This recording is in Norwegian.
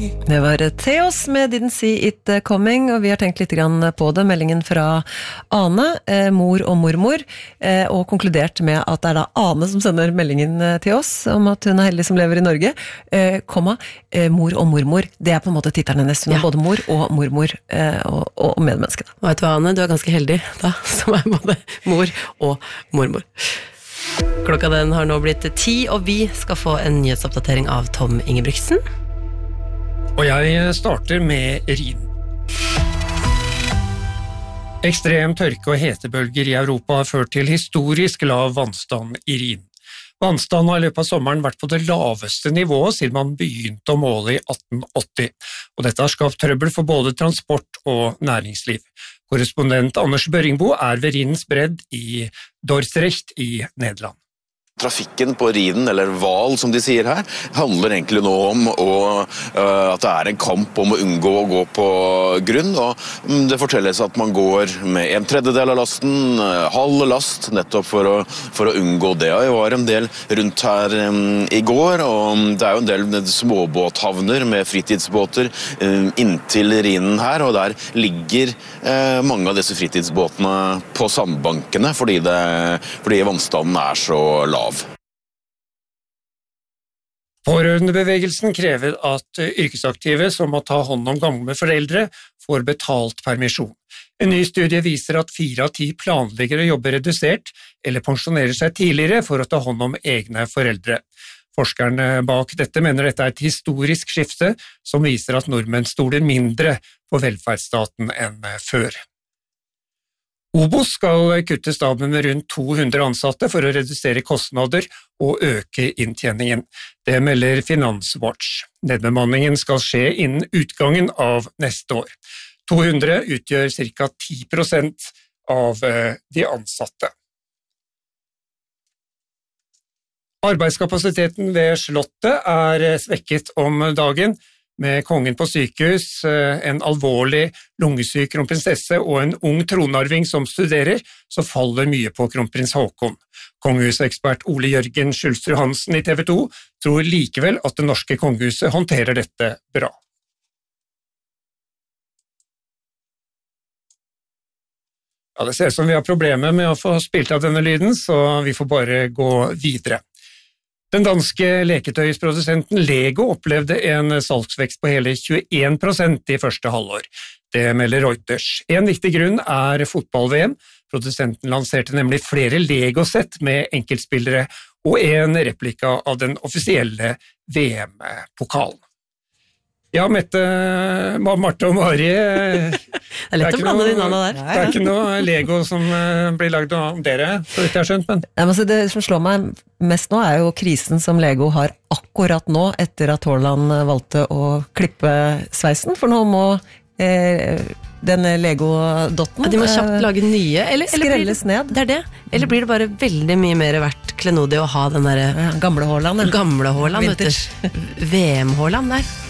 Det var Theos med Didn't See It Coming, og vi har tenkt litt grann på det, meldingen fra Ane, mor og mormor, og konkludert med at det da Ane som sender meldingen til oss, om at hun heldig som lever i Norge, mor og mormor, det på en måte tittelen hennes, hun både mor og mormor og medmenneske. Og vet du hva, Ane, du ganske heldig da, som både mor og mormor. Klokka den har nå blitt 10, og vi skal få en nyhetsoppdatering av Tom Ingebrigtsen. Og jeg starter med Rhinen. Ekstrem tørke og hetebølger i Europa har ført til historisk lav vannstand i Rhinen. Vannstanden har i løpet av sommeren vært på det laveste nivået siden man begynte å måle i 1880, og dette har skapt trøbbel for både transport og næringsliv. Korrespondent Anders Børringbo ved Rhinens bredd i Dordrecht i Nederland. Trafikken på Rhinen, eller Val som de sier her, handler egentlig nå om at det en kamp om å unngå å gå på grunn. Og det fortelles at man går med 1/3 av lasten, halv last, nettopp for å unngå det. Jeg var en del rundt her i går, og det jo en del småbåthavner med fritidsbåter inntil Rhinen her, og der ligger mange av disse fritidsbåtene på sandbankene fordi vannstanden så lav. Pårørendebevegelsen krever at yrkesaktive som må ta hånd om gamle foreldre får betalt permisjon. En ny studie viser at 4 av 10 planlegger å jobbe redusert eller pensjonerer seg tidligere for å ta hånd om egne foreldre. Forskerne bak dette mener dette et historisk skifte som viser at nordmenn stoler mindre på velferdsstaten enn før. Obos skal kutte staben med rundt 200 ansatte for å redusere kostnader og øke inntjeningen. Det melder Finanswatch. Nedbemanningen skal skje innen utgangen av neste år. 200 utgjør ca. 10% av de ansatte. Arbeidskapasiteten ved Slottet svekket om dagen. Med kongen på sykehus, en alvorlig lungesyk kronprinsesse og en ung tronarving som studerer, så faller mye på kronprins Haakon. Kongehusekspert Ole Jørgen Schulstrud Hansen i TV 2 tror likevel at det norske kongehuset håndterer dette bra. Ja, det ser ut som vi har problemer med å få spilt av denne lyden, så vi får bare gå videre. Den danske leketøysprodusenten Lego opplevde en salgsvekst på hele 21% i første halvår. Det melder Reuters. En viktig grunn fotball-VM. Produsenten lanserte nemlig flere Lego-sett med enkeltspillere og en replika av den offisielle VM-pokalen. Ja, Mette, Marte og Mari, det lett å blande de navnene der. Det ikke noe Lego som blir laget av dere, så vidt jeg har skjønt, men... Det som slår meg mest nå jo krisen som Lego har akkurat nå, etter at Haaland valgte å klippe sveisen, for nå må denne Lego-dotten de må kjapt lage nye, eller skrelles ned. Det det. Eller blir det bare veldig mye mer verdt klenodig å ha den der gamle Haaland, vet du. VM-Haaland der.